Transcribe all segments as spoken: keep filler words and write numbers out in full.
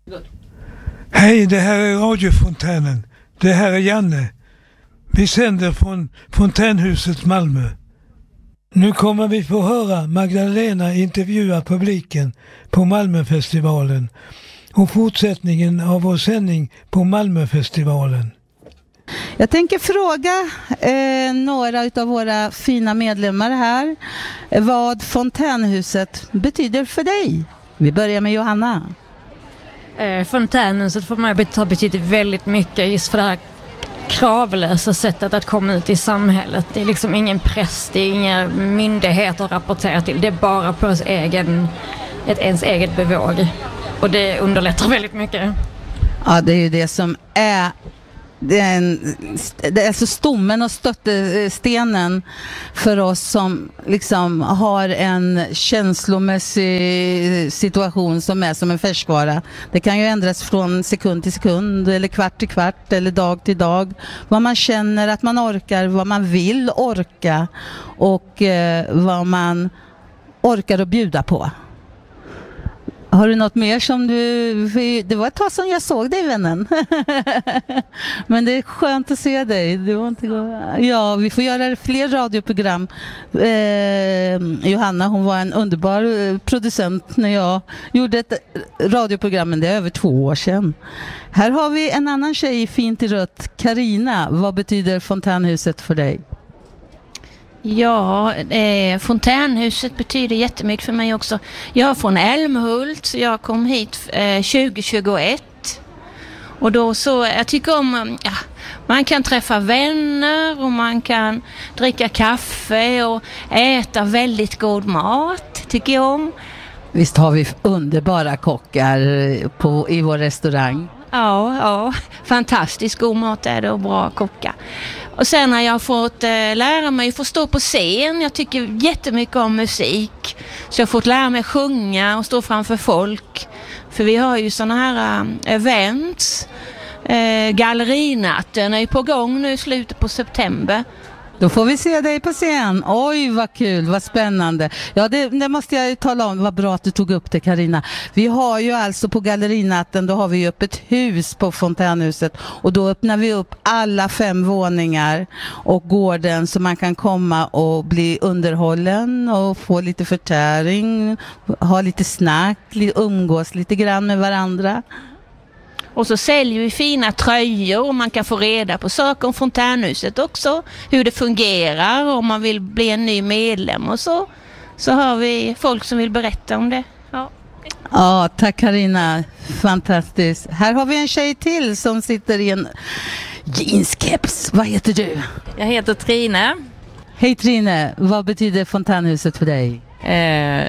Hej, det här är radiofontänen. Det här är Janne. Vi sänder från Fontänhuset Malmö. Nu kommer vi få höra Magdalena intervjua publiken på Malmöfestivalen och fortsättningen av vår sändning på Malmöfestivalen. Jag tänker fråga eh, några av våra fina medlemmar här vad Fontänhuset betyder för dig. Vi börjar med Johanna. Eh, Fontänhuset för mig har betytt väldigt mycket just för det här kravlösa sättet att komma ut i samhället. Det är liksom ingen press, det är inga myndigheter att rapportera till. Det är bara på ens, egen, ett, ens eget bevåg. Och det underlättar väldigt mycket. Ja, det är ju det som är den, det är så stommen och stöttestenen för oss som liksom har en känslomässig situation som är som en färskvara. Det kan ju ändras från sekund till sekund eller kvart till kvart eller dag till dag. Vad man känner att man orkar, vad man vill orka och eh, vad man orkar att bjuda på. Har du något mer som du... Det var ett tag sedan jag såg dig, vännen. Men det är skönt att se dig. Du var inte gå... Ja, vi får göra fler radioprogram. Eh, Johanna, hon var en underbar producent när jag gjorde ett radioprogram, men det är över två år sedan. Här har vi en annan tjej fint i rött. Carina, vad betyder Fontänhuset för dig? Ja, eh, Fontänhuset betyder jättemycket för mig också. Jag är från Älmhult, så jag kom hit eh, tjugo tjugoett. Och då så, jag tycker om, ja, man kan träffa vänner och man kan dricka kaffe och äta väldigt god mat, tycker jag om. Visst har vi underbara kockar på, i vår restaurang? Ja, ja, fantastiskt god mat är det och bra kockar. Och sen har jag fått eh, lära mig att få stå på scen. Jag tycker jättemycket om musik. Så jag har fått lära mig sjunga och stå framför folk. För vi har ju såna här äh, events. Eh, Gallerinatten är ju på gång nu i slutet på september. Då får vi se dig på scen. Oj, vad kul, vad spännande. Ja, det, det måste jag ju tala om. Vad bra att du tog upp det, Carina. Vi har ju alltså på Gallerinatten, då har vi ju upp ett hus på Fontänhuset. Och då öppnar vi upp alla fem våningar och gården så man kan komma och bli underhållen och få lite förtäring, ha lite snack, umgås lite grann med varandra. Och så säljer vi fina tröjor och man kan få reda på saker om Fontänhuset också. Hur det fungerar och om man vill bli en ny medlem och så. Så har vi folk som vill berätta om det. Ja, ja, tack Carina. Fantastiskt. Här har vi en tjej till som sitter i en jeanskeps. Vad heter du? Jag heter Trine. Hej Trine, vad betyder Fontänhuset för dig? Eh,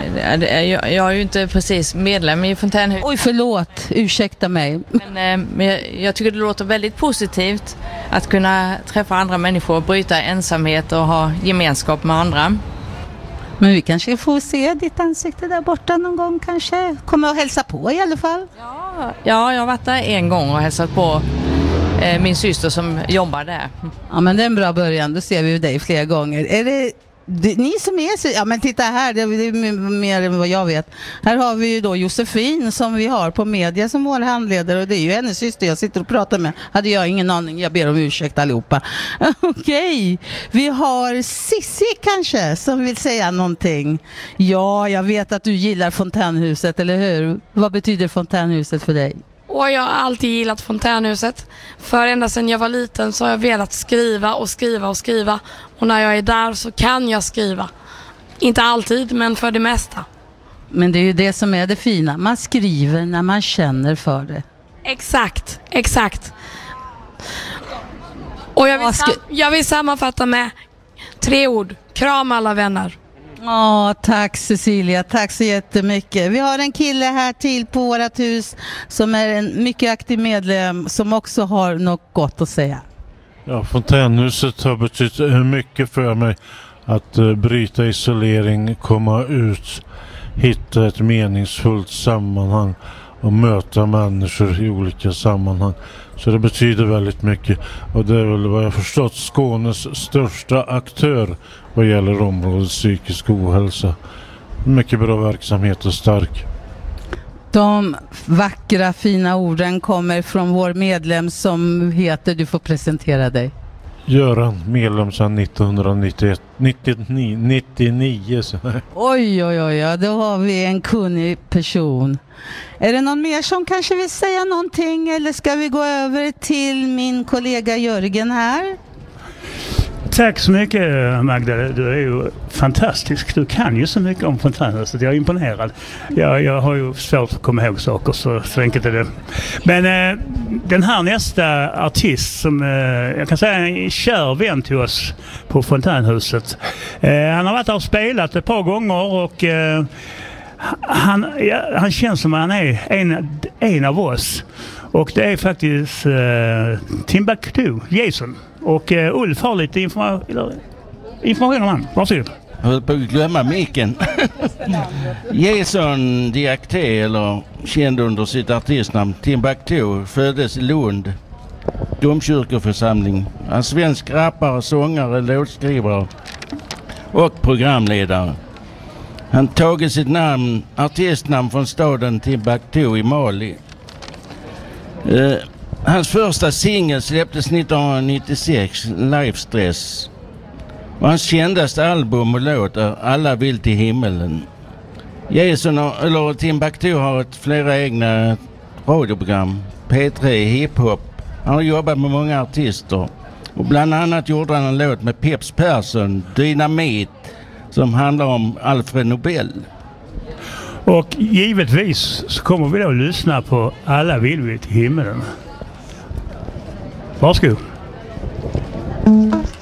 jag, jag är ju inte precis medlem i Fontänhuset. Oj, förlåt, ursäkta mig. Men, eh, men jag, jag tycker det låter väldigt positivt att kunna träffa andra människor, bryta ensamhet och ha gemenskap med andra. Men vi kanske får se ditt ansikte där borta någon gång kanske. Kommer att hälsa på i alla fall. Ja, ja jag har varit där en gång och hälsat på eh, min syster som jobbar där. Ja, men det är en bra början. Då ser vi ju dig flera gånger. Är det... Det, ni som är så, ja men titta här, det, det är mer än vad jag vet. Här har vi ju då Josefin som vi har på media som vår handledare och det är ju hennes syster jag sitter och pratar med. Hade jag ingen aning, jag ber om ursäkt allihopa. Okej, okay. Vi har Sissi kanske som vill säga någonting. Ja, jag vet att du gillar Fontänhuset, eller hur? Vad betyder Fontänhuset för dig? Och jag har alltid gillat Fontänhuset. För ända sedan jag var liten så har jag velat skriva och skriva och skriva. Och när jag är där så kan jag skriva. Inte alltid, men för det mesta. Men det är ju det som är det fina. Man skriver när man känner för det. Exakt, exakt. Och jag vill, sam- jag vill sammanfatta med tre ord. Kram alla vänner. Ja, tack Cecilia, tack så jättemycket. Vi har en kille här till på vårat hus som är en mycket aktiv medlem som också har något gott att säga. Ja, Fontänhuset har betytt mycket för mig att uh, bryta isolering, komma ut, hitta ett meningsfullt sammanhang och möta människor i olika sammanhang. Så det betyder väldigt mycket och det är väl vad jag förstått Skånes största aktör vad gäller området psykisk ohälsa. Mycket bra verksamhet och stark. De vackra fina orden kommer från vår medlem som heter, du får presentera dig. Göran, medlem sedan nittonhundranittioett, nittionio, nittionio så. Oj, oj, oj, ja, då har vi en kunnig person. Är det någon mer som kanske vill säga någonting, eller ska vi gå över till min kollega Jörgen här? Tack så mycket, Magda, du är ju fantastisk. Du kan ju så mycket om Fontänhuset. Jag är imponerad. Jag, jag har ju svårt att komma ihåg saker, så, så enkelt är det. Men eh, den här nästa artist som eh, jag kan säga är en kär vän till oss på Fontänhuset. Eh, han har varit där och spelat ett par gånger och eh, han, ja, han känns som att han är en, en av oss. Och det är faktiskt eh, Timbuktu, Jason. Och uh, Ulf har lite informa- information om han. Varsågod. Jag höll på att glömma micken. Jason Diakité, eller känd under sitt artistnamn Timbuktu, föddes i Lund, domkyrkoförsamling. Han är svensk rappare, sångare, låtskrivare och programledare. Han tagit sitt namn, artistnamn från staden Timbuktu i Mali. Uh, Hans första singel släpptes nittonhundranittiosex, Life Stress. Och hans kändaste album och låt är Alla vill till himmelen. Jason, eller Timbuktu, har ett flera egna radioprogram. P tre hiphop. Han har jobbat med många artister. Och bland annat gjorde han en låt med Peps Persson, Dynamit, som handlar om Alfred Nobel. Och givetvis så kommer vi då att lyssna på Alla vill vi till himmelen. Varsågod.